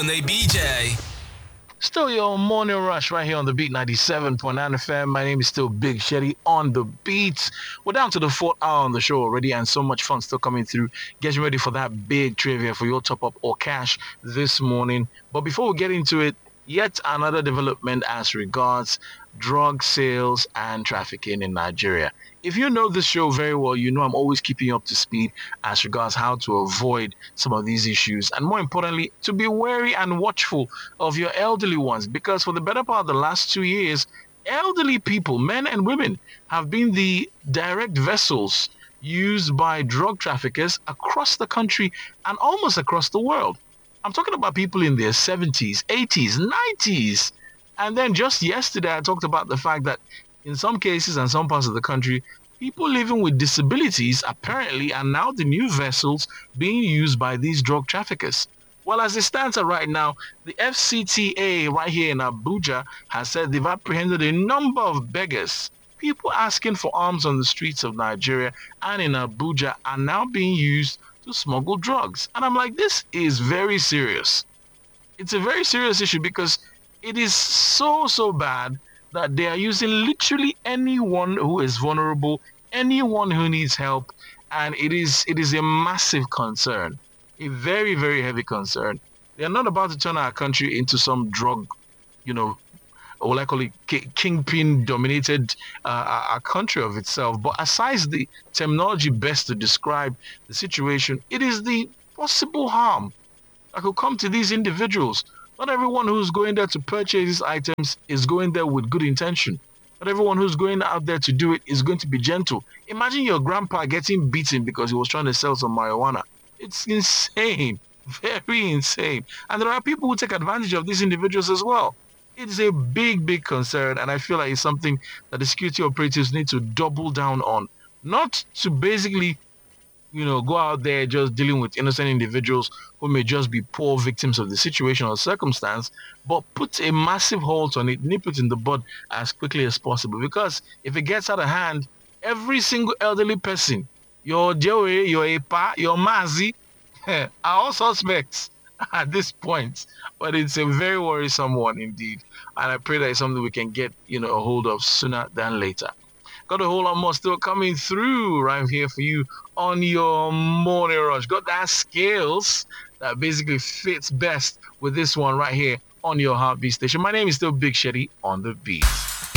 They BJ. Still your morning rush right here on the Beat 97.9 FM. My name is still Big Shetty on the beats. We're down to the fourth hour on the show already, and so much fun still coming through. Getting ready for that big trivia for your top up or cash this morning. But before we get into it, yet another development as regards drug sales and trafficking in Nigeria. If you know this show very well, you know I'm always keeping you up to speed as regards how to avoid some of these issues, and more importantly, to be wary and watchful of your elderly ones, because for the better part of the last 2 years, elderly people, men and women, have been the direct vessels used by drug traffickers across the country and almost across the world. I'm talking about people in their 70s, 80s, 90s. And then just yesterday, I talked about the fact that in some cases and some parts of the country, people living with disabilities apparently are now the new vessels being used by these drug traffickers. Well, as it stands right now, the FCTA right here in Abuja has said they've apprehended a number of beggars. People asking for arms on the streets of Nigeria and in Abuja are now being used to smuggle drugs. And I'm like, this is very serious. It's a very serious issue because it is so bad that they are using literally anyone who is vulnerable, anyone who needs help, and it is a massive concern, a very heavy concern. They are not about to turn our country into some drug, you know, or like call it kingpin dominated a country of itself. But aside the terminology best to describe the situation, it is the possible harm that could come to these individuals. Not everyone who's going there to purchase these items is going there with good intention. Not everyone who's going out there to do it is going to be gentle. Imagine your grandpa getting beaten because he was trying to sell some marijuana. It's insane, very insane. And there are people who take advantage of these individuals as well. It's a big concern, and I feel like it's something that the security operatives need to double down on. Not to basically go out there just dealing with innocent individuals who may just be poor victims of the situation or circumstance, but put a massive halt on it, nip it in the bud as quickly as possible. Because if it gets out of hand, every single elderly person, your Joey, your Epa, your Mazi, are all suspects at this point. But it's a very worrisome one indeed. And I pray that it's something we can get, a hold of sooner than later. Got a whole lot more still coming through right here for you on your morning rush. Got that scales that basically fits best with this one right here on your heartbeat station. My name is still Big Shetty on the beat.